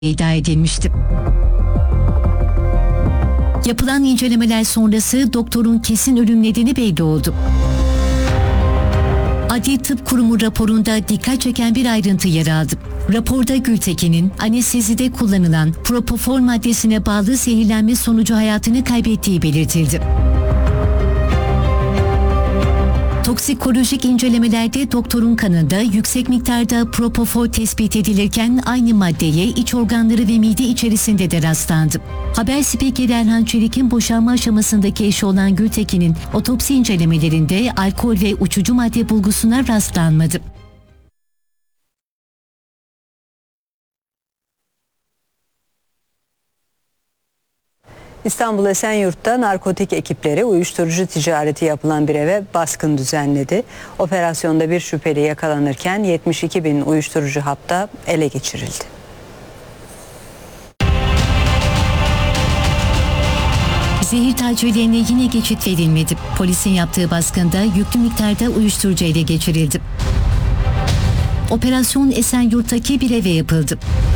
iddia edilmişti. Yapılan incelemeler sonrası doktorun kesin ölüm nedeni belli oldu. Adli Tıp Kurumu raporunda dikkat çeken bir ayrıntı yer aldı. Raporda Gültekin'in anestezide kullanılan propofol maddesine bağlı zehirlenme sonucu hayatını kaybettiği belirtildi. Toksikolojik incelemelerde doktorun kanında yüksek miktarda propofol tespit edilirken aynı maddeye iç organları ve mide içerisinde de rastlandı. Haber spikeri Erhan Çelik'in boşanma aşamasındaki eşi olan Gültekin'in otopsi incelemelerinde alkol ve uçucu madde bulgusuna rastlanmadı. İstanbul Esenyurt'ta narkotik ekipleri uyuşturucu ticareti yapılan bir eve baskın düzenledi. Operasyonda bir şüpheli yakalanırken 72 bin uyuşturucu hap da ele geçirildi. Zehir tacirlerine yine geçit verilmedi. Polisin yaptığı baskında yüklü miktarda uyuşturucu ele geçirildi. Operasyon Esenyurt'taki bir eve yapıldı.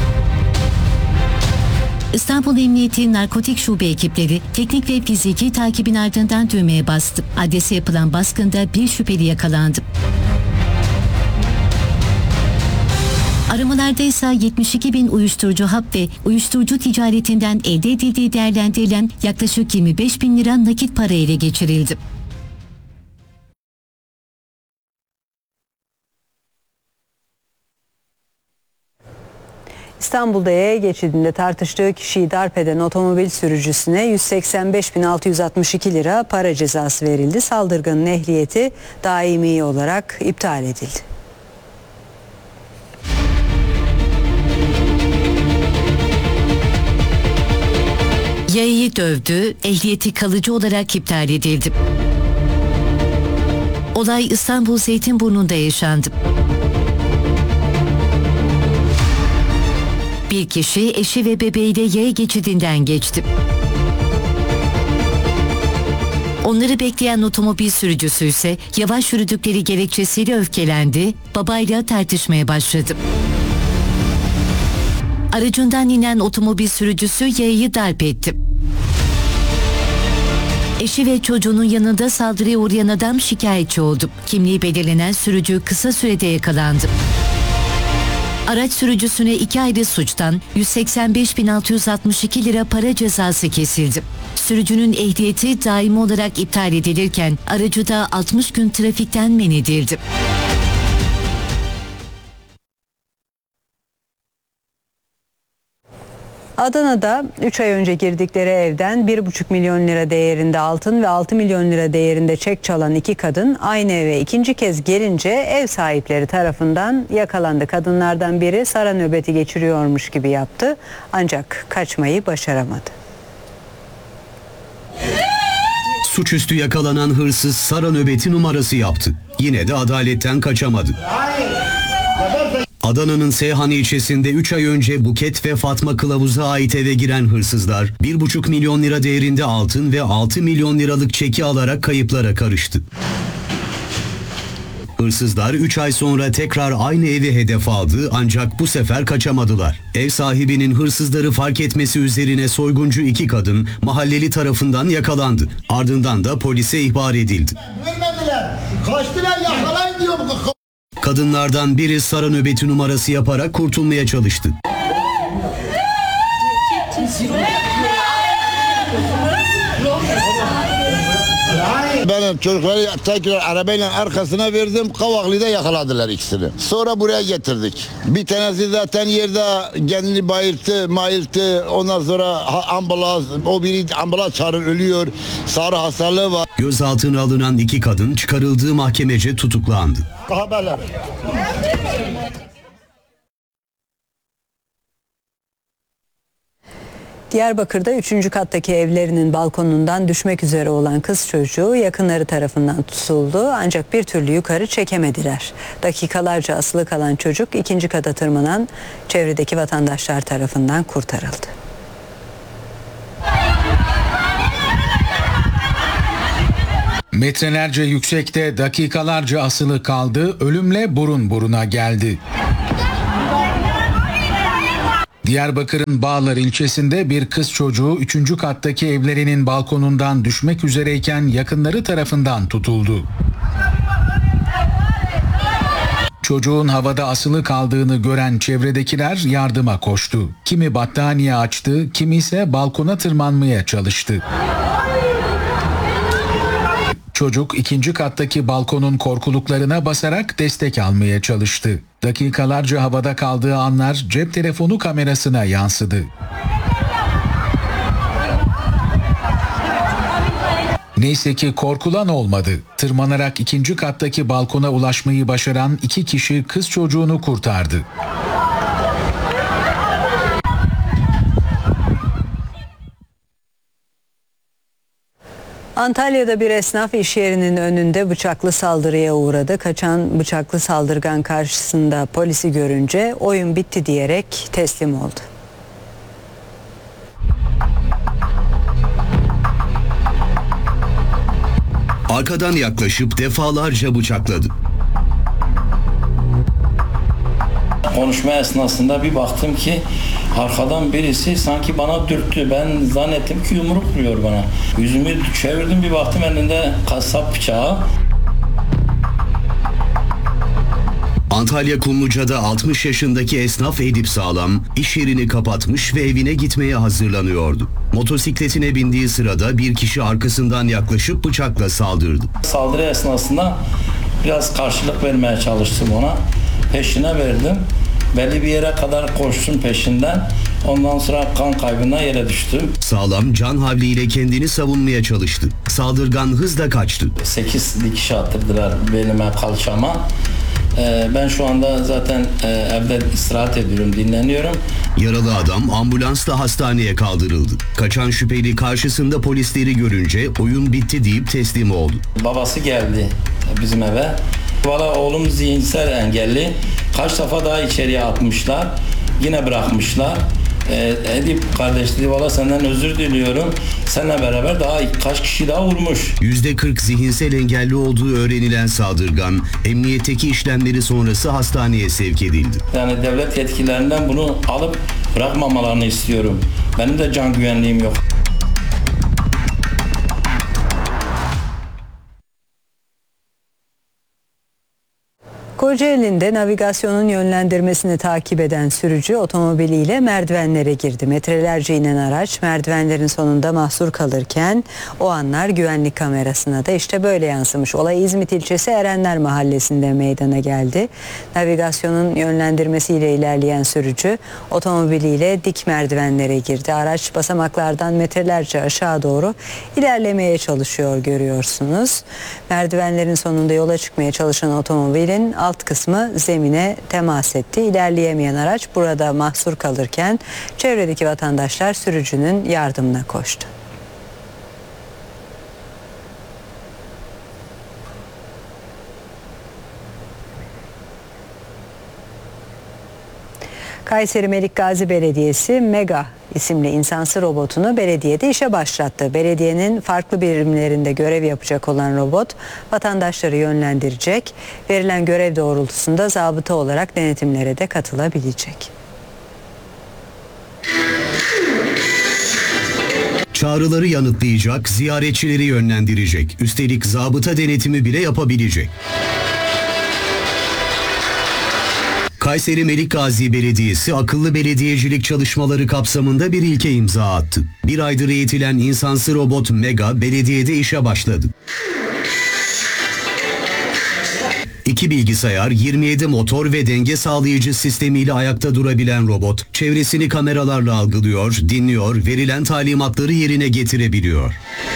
İstanbul Emniyeti Narkotik Şube ekipleri teknik ve fiziki takibin ardından düğmeye bastı. Adrese yapılan baskında bir şüpheli yakalandı. Aramalarda ise 72 bin uyuşturucu hap ve uyuşturucu ticaretinden elde edildiği değerlendirilen yaklaşık 25 bin lira nakit para ele geçirildi. İstanbul'da yaya geçidinde tartıştığı kişiyi darp eden otomobil sürücüsüne 185.662 lira para cezası verildi. Saldırganın ehliyeti daimi olarak iptal edildi. Yayayı dövdü, ehliyeti kalıcı olarak iptal edildi. Olay İstanbul Zeytinburnu'nda yaşandı. Bir kişi eşi ve bebeğiyle yaya geçidinden geçti. Onları bekleyen otomobil sürücüsü ise yavaş yürüdükleri gerekçesiyle öfkelendi, babayla tartışmaya başladı. Aracından inen otomobil sürücüsü yayayı darp etti. Eşi ve çocuğunun yanında saldırıya uğrayan adam şikayetçi oldu. Kimliği belirlenen sürücü kısa sürede yakalandı. Araç sürücüsüne 2 ayrı suçtan 185.662 lira para cezası kesildi. Sürücünün ehliyeti daimi olarak iptal edilirken aracı da 60 gün trafikten men edildi. Adana'da 3 ay önce girdikleri evden 1,5 milyon lira değerinde altın ve 6 milyon lira değerinde çek çalan 2 kadın aynı eve ikinci kez gelince ev sahipleri tarafından yakalandı. Kadınlardan biri sara nöbeti geçiriyormuş gibi yaptı ancak kaçmayı başaramadı. Suçüstü yakalanan hırsız sara nöbeti numarası yaptı. Yine de adaletten kaçamadı. Adana'nın Seyhan ilçesinde 3 ay önce Buket ve Fatma Kılavuz'a ait eve giren hırsızlar 1,5 milyon lira değerinde altın ve 6 milyon liralık çeki alarak kayıplara karıştı. Hırsızlar 3 ay sonra tekrar aynı evi hedef aldı ancak bu sefer kaçamadılar. Ev sahibinin hırsızları fark etmesi üzerine soyguncu 2 kadın mahalleli tarafından yakalandı. Ardından da polise ihbar edildi. Vermediler. Kaçtılar, yakalayın diyor. Kadınlardan biri sara nöbeti numarası yaparak kurtulmaya çalıştı. Ben çocukları tekrar arabayla arkasına verdim. Kavaklı'da yakaladılar ikisini. Sonra buraya getirdik. Bir tanesi zaten yerde kendini bayılttı. Ondan sonra ambulans, o biri ambulans çağırır, ölüyor. Sarı hastalığı var. Gözaltına alınan 2 kadın çıkarıldığı mahkemece tutuklandı. Haberler. Diyarbakır'da 3. kattaki evlerinin balkonundan düşmek üzere olan kız çocuğu yakınları tarafından tutuldu ancak bir türlü yukarı çekemediler. Dakikalarca asılı kalan çocuk 2. kata tırmanan çevredeki vatandaşlar tarafından kurtarıldı. Metrelerce yüksekte dakikalarca asılı kaldı, ölümle burun buruna geldi. Diyarbakır'ın Bağlar ilçesinde bir kız çocuğu 3. kattaki evlerinin balkonundan düşmek üzereyken yakınları tarafından tutuldu. Çocuğun havada asılı kaldığını gören çevredekiler yardıma koştu. Kimi battaniye açtı, kimi ise balkona tırmanmaya çalıştı. Çocuk 2. kattaki balkonun korkuluklarına basarak destek almaya çalıştı. Dakikalarca havada kaldığı anlar cep telefonu kamerasına yansıdı. Neyse ki korkulan olmadı. Tırmanarak 2. kattaki balkona ulaşmayı başaran 2 kişi kız çocuğunu kurtardı. Antalya'da bir esnaf iş yerinin önünde bıçaklı saldırıya uğradı. Kaçan bıçaklı saldırgan karşısında polisi görünce oyun bitti diyerek teslim oldu. Arkadan yaklaşıp defalarca bıçakladı. Konuşma esnasında bir baktım ki arkadan birisi sanki bana dürttü. Ben zannettim ki yumruk vuruyor bana. Yüzümü çevirdim, bir baktım elinde kasap bıçağı. Antalya Kumluca'da 60 yaşındaki esnaf Edip Sağlam iş yerini kapatmış ve evine gitmeye hazırlanıyordu. Motosikletine bindiği sırada bir kişi arkasından yaklaşıp bıçakla saldırdı. Saldırı esnasında biraz karşılık vermeye çalıştım ona. Peşine verdim. Belli bir yere kadar koştum peşinden. Ondan sonra kan kaybına yere düştüm. Sağlam can havliyle kendini savunmaya çalıştı. Saldırgan hızla kaçtı. 8 dikiş attırdılar belime, kalçama. Ben şu anda zaten evde istirahat ediyorum, dinleniyorum. Yaralı adam ambulansla hastaneye kaldırıldı. Kaçan şüpheli karşısında polisleri görünce oyun bitti deyip teslim oldu. Babası geldi bizim eve. Valla oğlum zihinsel engelli. Kaç defa daha içeriye atmışlar. Yine bırakmışlar. Edip kardeş dedi, valla senden özür diliyorum. Seninle beraber daha kaç kişi daha vurmuş. %40 zihinsel engelli olduğu öğrenilen saldırgan, emniyetteki işlemleri sonrası hastaneye sevk edildi. Yani devlet yetkililerinden bunu alıp bırakmamalarını istiyorum. Benim de can güvenliğim yok. Kocaeli'nde navigasyonun yönlendirmesini takip eden sürücü otomobiliyle merdivenlere girdi. Metrelerce inen araç merdivenlerin sonunda mahsur kalırken o anlar güvenlik kamerasına da işte böyle yansımış. Olay İzmit ilçesi Erenler Mahallesi'nde meydana geldi. Navigasyonun yönlendirmesiyle ilerleyen sürücü otomobiliyle dik merdivenlere girdi. Araç basamaklardan metrelerce aşağı doğru ilerlemeye çalışıyor, görüyorsunuz. Merdivenlerin sonunda yola çıkmaya çalışan otomobilin alt kısmı zemine temas etti. İlerleyemeyen araç burada mahsur kalırken çevredeki vatandaşlar sürücünün yardımına koştu. Kayseri Melikgazi Belediyesi Mega isimli insansız robotunu belediyede işe başlattı. Belediyenin farklı birimlerinde görev yapacak olan robot vatandaşları yönlendirecek. Verilen görev doğrultusunda zabıta olarak denetimlere de katılabilecek. Çağrıları yanıtlayacak, ziyaretçileri yönlendirecek. Üstelik zabıta denetimi bile yapabilecek. Kayseri Melikgazi Belediyesi akıllı belediyecilik çalışmaları kapsamında bir ilke imza attı. Bir aydır eğitilen insansız robot Mega belediyede işe başladı. 2 bilgisayar, 27 motor ve denge sağlayıcı sistemiyle ayakta durabilen robot, çevresini kameralarla algılıyor, dinliyor, verilen talimatları yerine getirebiliyor.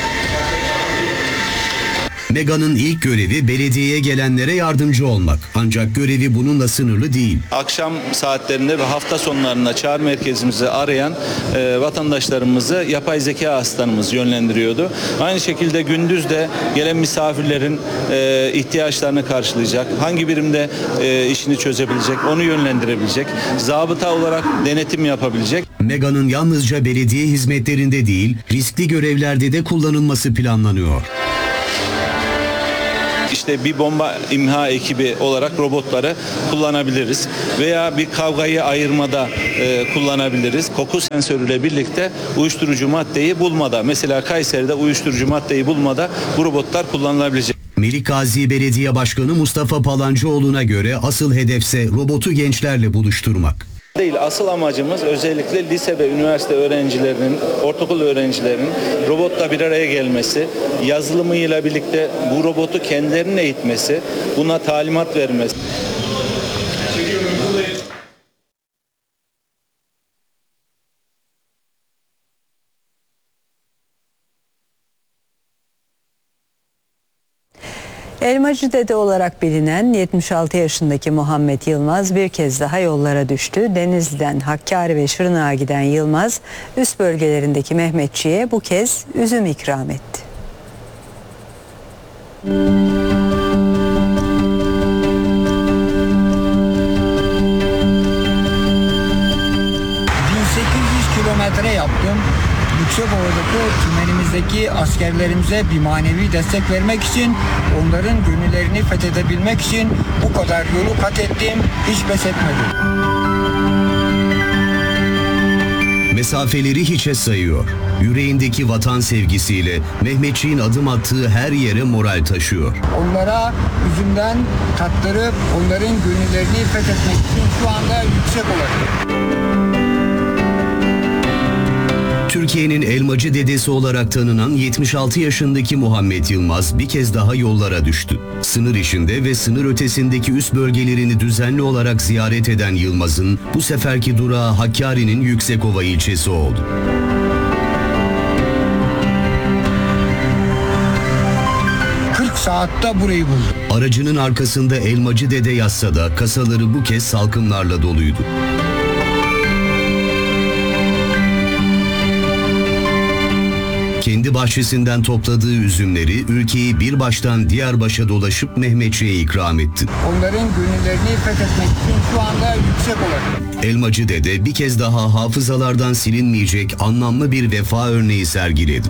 Mega'nın ilk görevi belediyeye gelenlere yardımcı olmak. Ancak görevi bununla sınırlı değil. Akşam saatlerinde ve hafta sonlarında çağrı merkezimizi arayan vatandaşlarımızı yapay zeka asistanımız yönlendiriyordu. Aynı şekilde gündüz de gelen misafirlerin ihtiyaçlarını karşılayacak, hangi birimde işini çözebilecek, onu yönlendirebilecek, zabıta olarak denetim yapabilecek. Mega'nın yalnızca belediye hizmetlerinde değil, riskli görevlerde de kullanılması planlanıyor. işte bir bomba imha ekibi olarak robotları kullanabiliriz. Veya bir kavgayı ayırmada kullanabiliriz. Koku sensörüyle birlikte uyuşturucu maddeyi bulmada, mesela Kayseri'de uyuşturucu maddeyi bulmada bu robotlar kullanılabilecek. Melikgazi Belediye Başkanı Mustafa Palancıoğlu'na göre asıl hedefse robotu gençlerle buluşturmak. Değil, asıl amacımız özellikle lise ve üniversite öğrencilerinin, ortaokul öğrencilerinin robotla bir araya gelmesi, yazılımıyla birlikte bu robotu kendilerinin eğitmesi, buna talimat vermesi. Elmacıdede olarak bilinen 76 yaşındaki Muhammed Yılmaz bir kez daha yollara düştü. Denizli'den Hakkari ve Şırnak'a giden Yılmaz, üst bölgelerindeki Mehmetçi'ye bu kez üzüm ikram etti. kilometre yaptım. Yüksekova'daki tümenimizdeki askerlerimize bir manevi destek vermek için, onların gönüllerini fethedebilmek için bu kadar yolu kat ettim, hiç pes etmedim. Mesafeleri hiçe sayıyor. Yüreğindeki vatan sevgisiyle Mehmetçiğin adım attığı her yere moral taşıyor. Onlara üzümden tattırıp onların gönüllerini fethetmek için şu anda Yüksekova'dayım. Türkiye'nin elmacı dedesi olarak tanınan 76 yaşındaki Muhammed Yılmaz bir kez daha yollara düştü. Sınır içinde ve sınır ötesindeki üst bölgelerini düzenli olarak ziyaret eden Yılmaz'ın bu seferki durağı Hakkari'nin Yüksekova ilçesi oldu. Saatte burayı buldum. Aracının arkasında elmacı dede yazsa da kasaları bu kez salkımlarla doluydu. Kendi bahçesinden topladığı üzümleri ülkeyi bir baştan diğer başa dolaşıp Mehmetçiğe ikram etti. Onların gönüllerini fethetmek için şu anda Yüksekova'dayım. Elmacı dede bir kez daha hafızalardan silinmeyecek anlamlı bir vefa örneği sergiledi.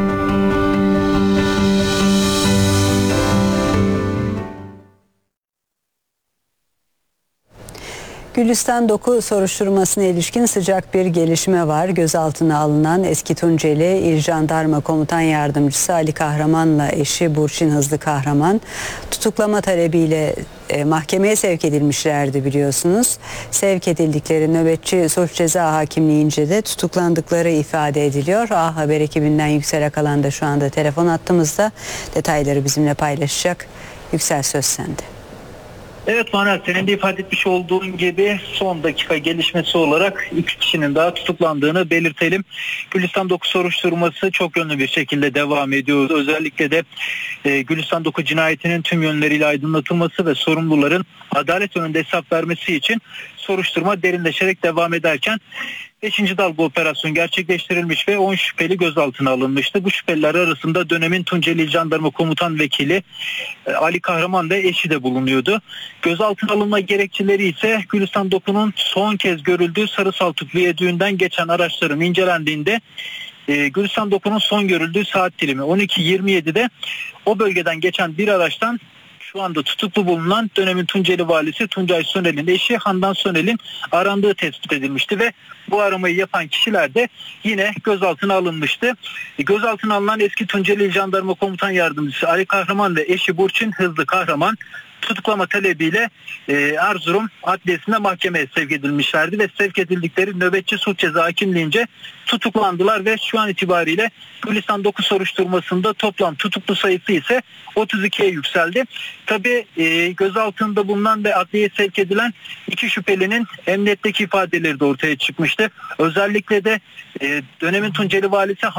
Gülistan Doku soruşturmasına ilişkin sıcak bir gelişme var. Gözaltına alınan eski Tunceli İl Jandarma Komutan Yardımcısı Ali Kahraman'la eşi Burçin Hızlı Kahraman tutuklama talebiyle mahkemeye sevk edilmişlerdi biliyorsunuz. Sevk edildikleri nöbetçi suç ceza hakimliğince de tutuklandıkları ifade ediliyor. A Haber ekibinden Yüksel Akalan da şu anda telefon hattımızda, detayları bizimle paylaşacak. Yüksel, söz sende. Evet Manuel, senin de ifade etmiş olduğun gibi son dakika gelişmesi olarak 2 kişinin daha tutuklandığını belirtelim. Gülistan Doku soruşturması çok yönlü bir şekilde devam ediyor. Özellikle de Gülistan Doku cinayetinin tüm yönleriyle aydınlatılması ve sorumluların adalet önünde hesap vermesi için soruşturma derinleşerek devam ederken 5. dalga operasyon gerçekleştirilmiş ve 10 şüpheli gözaltına alınmıştı. Bu şüpheliler arasında dönemin Tunceli İl Jandarma Komutan Vekili Ali Kahraman ve eşi de bulunuyordu. Gözaltına alınma gerekçeleri ise Gülistan Doku'nun son kez görüldüğü Sarı Saltuk Viyadüğü'nden geçen araçların incelendiğinde Gülistan Doku'nun son görüldüğü saat dilimi 12.27'de o bölgeden geçen bir araçtan şu anda tutuklu bulunan dönemin Tunceli valisi Tuncay Sönel'in eşi Handan Sönel'in arandığı tespit edilmişti ve bu aramayı yapan kişiler de yine gözaltına alınmıştı. Gözaltına alınan eski Tunceli İl Jandarma Komutan Yardımcısı Ali Kahraman ve eşi Burçin Hızlı Kahraman tutuklama talebiyle Erzurum Adliyesi'ne mahkemeye sevk edilmişlerdi ve sevk edildikleri nöbetçi suç ceza hakimliğince tutuklandılar ve şu an itibariyle Gülistan Doku soruşturmasında toplam tutuklu sayısı ise 32'ye yükseldi. Tabii gözaltında bulunan ve adliyeye sevk edilen 2 şüphelinin emniyetteki ifadeleri de ortaya çıkmıştı. Özellikle de dönemin Tunceli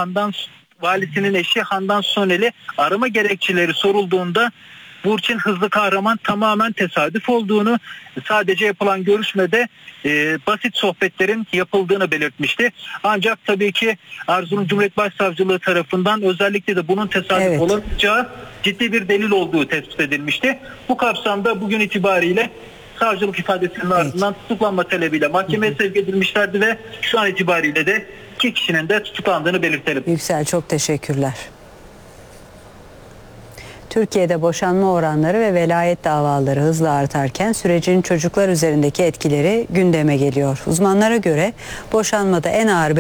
valisinin eşi Handan Sönel'i arama gerekçeleri sorulduğunda Burçin Hızlı Kahraman tamamen tesadüf olduğunu, sadece yapılan görüşmede basit sohbetlerin yapıldığını belirtmişti. Ancak tabii ki Erzurum Cumhuriyet Başsavcılığı tarafından özellikle de bunun tesadüf olacağı ciddi bir delil olduğu tespit edilmişti. Bu kapsamda bugün itibariyle savcılık ifadesinin ardından tutuklanma talebiyle mahkemeye sevk edilmişlerdi ve şu an itibariyle de 2 kişinin de tutuklandığını belirtelim. Yüksel, çok teşekkürler. Türkiye'de boşanma oranları ve velayet davaları hızla artarken sürecin çocuklar üzerindeki etkileri gündeme geliyor. Uzmanlara göre boşanmada en ağır